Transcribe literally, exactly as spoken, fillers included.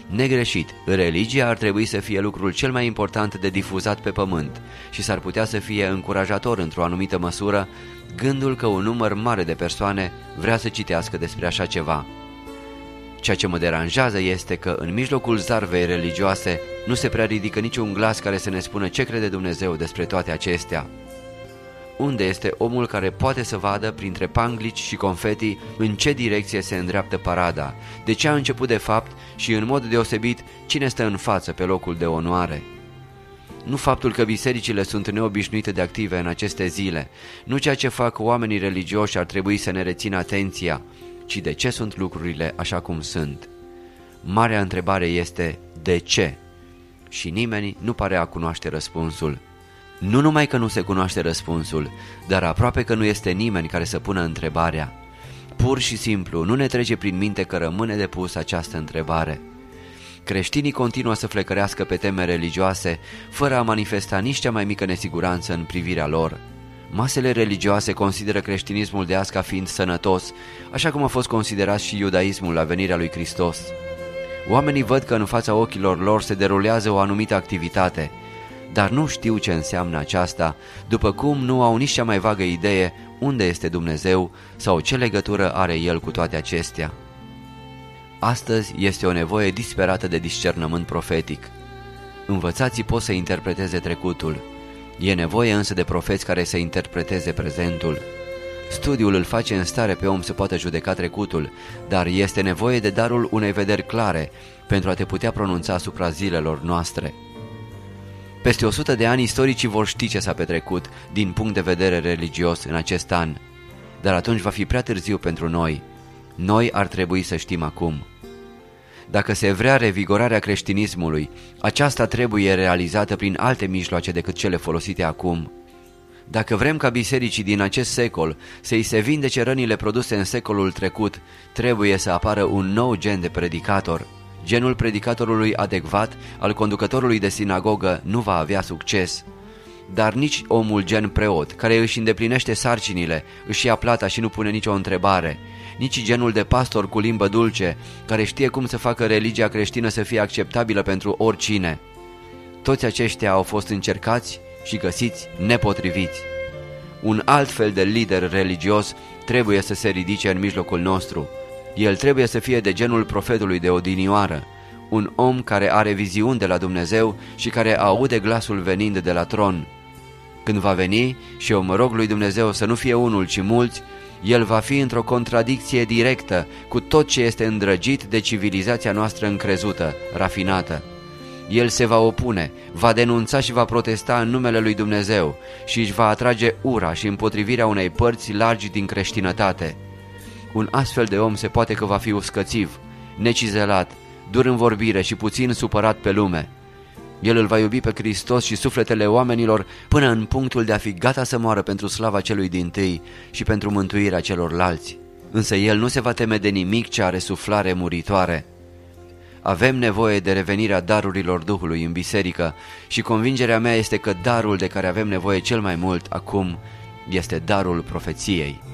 Negreșit, religia ar trebui să fie lucrul cel mai important de difuzat pe pământ și s-ar putea să fie încurajator într-o anumită măsură gândul că un număr mare de persoane vrea să citească despre așa ceva. Ceea ce mă deranjează este că în mijlocul zarvei religioase nu se prea ridică niciun glas care să ne spună ce crede Dumnezeu despre toate acestea. Unde este omul care poate să vadă printre panglici și confetii în ce direcție se îndreaptă parada, de ce a început de fapt și în mod deosebit cine stă în față pe locul de onoare? Nu faptul că bisericile sunt neobișnuite de active în aceste zile, nu ceea ce fac oamenii religioși ar trebui să ne rețină atenția, ci de ce sunt lucrurile așa cum sunt. Marea întrebare este de ce? Și nimeni nu pare a cunoaște răspunsul. Nu numai că nu se cunoaște răspunsul, dar aproape că nu este nimeni care să pună întrebarea. Pur și simplu nu ne trece prin minte că rămâne de pus această întrebare. Creștinii continuă să flecărească pe teme religioase, fără a manifesta nici cea mai mică nesiguranță în privirea lor. Masele religioase consideră creștinismul de azi ca fiind sănătos, așa cum a fost considerat și iudaismul la venirea lui Hristos. Oamenii văd că în fața ochilor lor se derulează o anumită activitate, dar nu știu ce înseamnă aceasta, după cum nu au nici cea mai vagă idee unde este Dumnezeu sau ce legătură are El cu toate acestea. Astăzi este o nevoie disperată de discernământ profetic. Învățații pot să interpreteze trecutul. E nevoie însă de profeți care să interpreteze prezentul. Studiul îl face în stare pe om să poată judeca trecutul, dar este nevoie de darul unei vederi clare pentru a te putea pronunța asupra zilelor noastre. Peste o sută de ani istoricii vor ști ce s-a petrecut din punct de vedere religios în acest an, dar atunci va fi prea târziu pentru noi. Noi ar trebui să știm acum. Dacă se vrea revigorarea creștinismului, aceasta trebuie realizată prin alte mijloace decât cele folosite acum. Dacă vrem ca bisericii din acest secol să-i se vindece rănile produse în secolul trecut, trebuie să apară un nou gen de predicator. Genul predicatorului adecvat, al conducătorului de sinagogă, nu va avea succes. Dar nici omul gen preot, care își îndeplinește sarcinile, își ia plata și nu pune nicio întrebare, nici genul de pastor cu limbă dulce, care știe cum să facă religia creștină să fie acceptabilă pentru oricine. Toți aceștia au fost încercați și găsiți nepotriviți. Un alt fel de lider religios trebuie să se ridice în mijlocul nostru. El trebuie să fie de genul profetului de odinioară, un om care are viziuni de la Dumnezeu și care aude glasul venind de la tron. Când va veni, și eu mă rog lui Dumnezeu să nu fie unul, ci mulți, el va fi într-o contradicție directă cu tot ce este îndrăgit de civilizația noastră încrezută, rafinată. El se va opune, va denunța și va protesta în numele lui Dumnezeu și își va atrage ura și împotrivirea unei părți largi din creștinătate. Un astfel de om se poate că va fi uscățiv, necizelat, dur în vorbire și puțin supărat pe lume. El îl va iubi pe Hristos și sufletele oamenilor până în punctul de a fi gata să moară pentru slava celui dintâi și pentru mântuirea celorlalți. Însă el nu se va teme de nimic ce are suflare muritoare. Avem nevoie de revenirea darurilor Duhului în biserică și convingerea mea este că darul de care avem nevoie cel mai mult acum este darul profeției.